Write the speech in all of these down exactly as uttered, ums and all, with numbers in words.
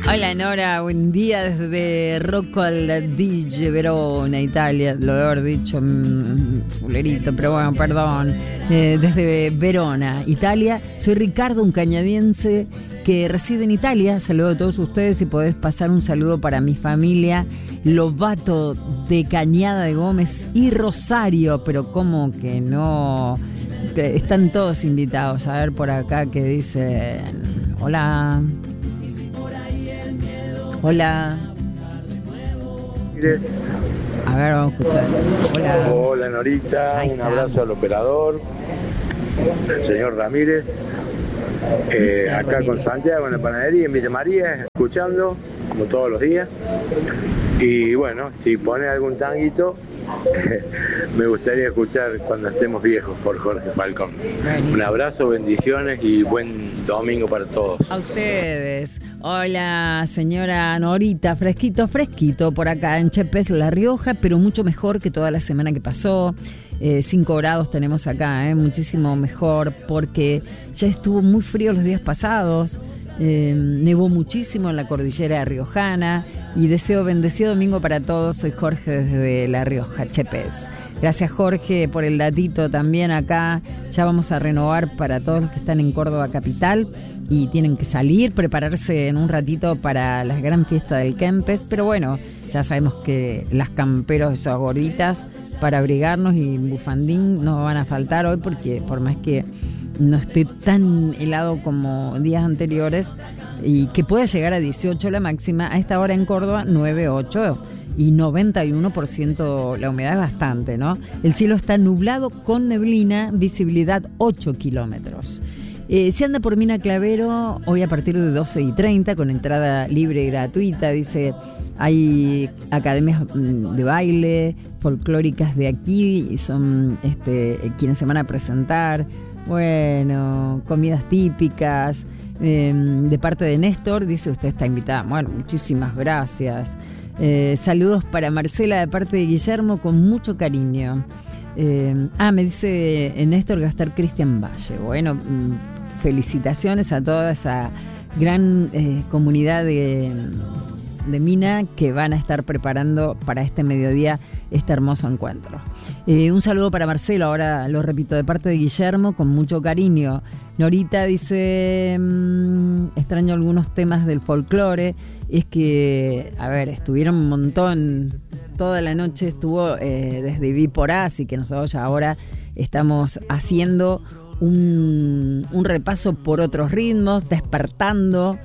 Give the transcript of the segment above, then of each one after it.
Hola Nora, buen día desde Rocco al Adige, Verona, Italia. Lo debo haber dicho mmm, fulerito, pero bueno, perdón. Eh, desde Verona, Italia. Soy Ricardo, un cañadiense que reside en Italia. Saludo a todos ustedes y podés pasar un saludo para mi familia Lobato de Cañada de Gómez y Rosario, pero como que no, que están todos invitados. A ver por acá que dicen, hola. Hola. Ramírez. A ver, vamos a escuchar. Hola. Hola Norita, un abrazo al operador, el señor Ramírez. Eh, acá Ramírez. Con Santiago en la panadería en Villa María, escuchando, como todos los días. Y bueno, si pone algún tanguito, me gustaría escuchar Cuando estemos viejos por Jorge Falcón. Un abrazo, bendiciones y buen domingo para todos. A ustedes. Hola, señora Norita, fresquito, fresquito por acá en Chepes, La Rioja, pero mucho mejor que toda la semana que pasó. Eh, cinco grados tenemos acá, eh, muchísimo mejor porque ya estuvo muy frío los días pasados. Eh, nevó muchísimo en la cordillera riojana y deseo bendecido domingo para todos. Soy Jorge desde La Rioja, Chepes. Gracias Jorge por el datito también acá. Ya vamos a renovar para todos los que están en Córdoba capital y tienen que salir, prepararse en un ratito para la gran fiesta del Kempes, pero bueno, ya sabemos que las camperos, esas gorditas para abrigarnos y bufandín no van a faltar hoy porque por más que no esté tan helado como días anteriores y que pueda llegar a dieciocho la máxima, a esta hora en Córdoba nueve, ocho y noventa y uno por ciento la humedad es bastante, ¿no? El cielo está nublado con neblina, visibilidad ocho kilómetros. Eh, se anda por Mina Clavero hoy a partir de doce y treinta con entrada libre y gratuita, dice. Hay academias de baile folclóricas de aquí y son este, quienes se van a presentar. Bueno, comidas típicas, eh, de parte de Néstor, dice usted está invitada. Bueno, muchísimas gracias. Eh, saludos para Marcela de parte de Guillermo con mucho cariño. Eh, ah, me dice Néstor que va a estar Cristian Valle. Bueno, felicitaciones a toda esa gran eh, comunidad de, de Mina que van a estar preparando para este mediodía este hermoso encuentro. Eh, un saludo para Marcelo, ahora lo repito, de parte de Guillermo, con mucho cariño. Norita dice, mmm, extraño algunos temas del folclore. Es que, a ver, estuvieron un montón, toda la noche estuvo eh, desde Vípora, así que nosotros ya ahora estamos haciendo un, un repaso por otros ritmos, despertando.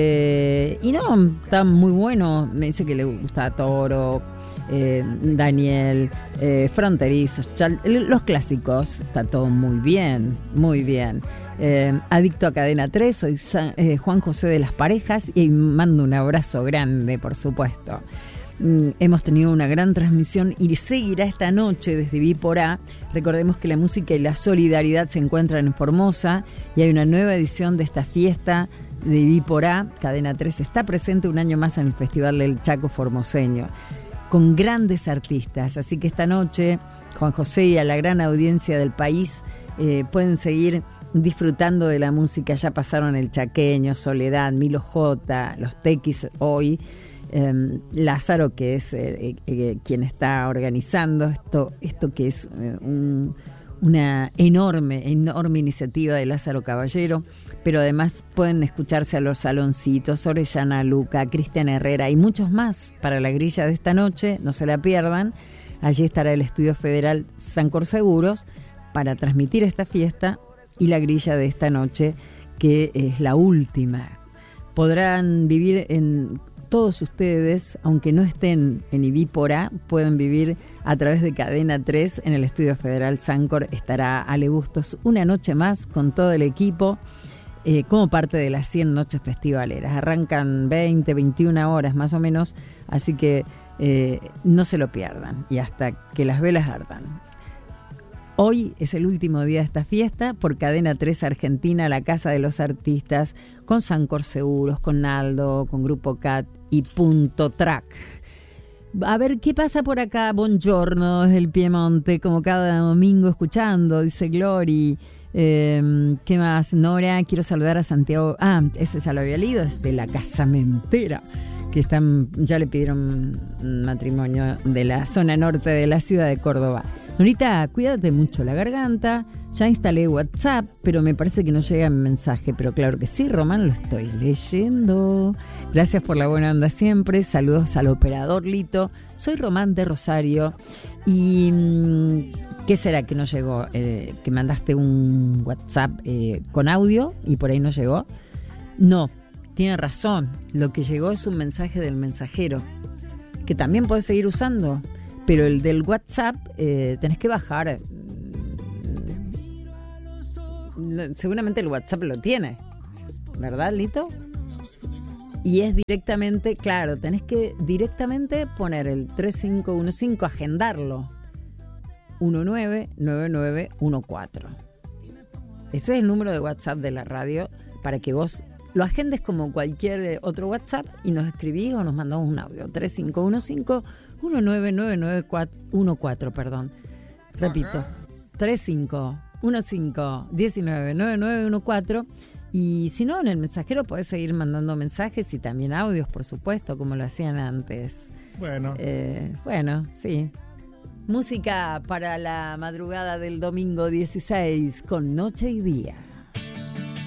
Eh, y no, está muy bueno, me dice que le gusta Toro, Eh, Daniel, eh, Fronterizos, Chal, los clásicos, está todo muy bien, muy bien. Eh, adicto a Cadena tres, soy San, eh, Juan José de las Parejas y mando un abrazo grande, por supuesto. Mm, hemos tenido una gran transmisión y seguirá esta noche desde Vípora. Recordemos que la música y la solidaridad se encuentran en Formosa y hay una nueva edición de esta fiesta de Vípora. Cadena tres está presente un año más en el Festival del Chaco Formoseño, con grandes artistas, así que esta noche Juan José y a la gran audiencia del país eh, pueden seguir disfrutando de la música. Ya pasaron el Chaqueño, Soledad, Milo J, los Tequis hoy, eh, Lázaro, que es eh, eh, quien está organizando esto, esto que es eh, un, una enorme, enorme iniciativa de Lázaro Caballero, pero además pueden escucharse a los Saloncitos, Orellana Luca, Cristian Herrera y muchos más para la grilla de esta noche, no se la pierdan. Allí estará el Estudio Federal Sancor Seguros para transmitir esta fiesta y la grilla de esta noche, que es la última. Podrán vivir en todos ustedes, aunque no estén en Ivípora, pueden vivir a través de Cadena tres en el Estudio Federal Sancor. Estará Ale Bustos una noche más con todo el equipo, eh, como parte de las cien noches festivaleras. Arrancan veinte, veintiuna horas más o menos, así que eh, no se lo pierdan y hasta que las velas ardan. Hoy es el último día de esta fiesta por Cadena tres Argentina, la casa de los artistas, con Sancor Seguros, con Naldo, con Grupo Cat y Punto Track. A ver, ¿qué pasa por acá? Buongiorno desde el Piemonte, como cada domingo escuchando, dice Glory. Eh, ¿Qué más? Nora, quiero saludar a Santiago. Ah, ese ya lo había leído, es de la casamentera, que están, ya le pidieron matrimonio, de la zona norte de la ciudad de Córdoba. Norita, cuídate mucho la garganta. Ya instalé WhatsApp, pero me parece que no llega mi mensaje. Pero claro que sí, Román, lo estoy leyendo. Gracias por la buena onda siempre. Saludos al operador Lito. Soy Román de Rosario. Y ¿qué será que no llegó? Eh, que mandaste un WhatsApp eh, con audio y por ahí no llegó. No, tiene razón. Lo que llegó es un mensaje del mensajero, que también puedes seguir usando. Pero el del WhatsApp eh, tenés que bajar. Seguramente el WhatsApp lo tiene, ¿verdad, Lito? Y es directamente, claro, tenés que directamente poner el tres cinco uno cinco, agendarlo, uno nueve nueve nueve uno cuatro. Ese es el número de WhatsApp de la radio para que vos lo agendes como cualquier otro WhatsApp y nos escribís o nos mandamos un audio. tres cinco uno cinco uno nueve nueve nueve uno cuatro, perdón. Repito, tres cinco uno cinco uno nueve nueve nueve uno cuatro. Y si no, en el mensajero podés seguir mandando mensajes y también audios, por supuesto, como lo hacían antes. Bueno. Eh, bueno, sí. Música para la madrugada del domingo dieciséis con Noche y Día.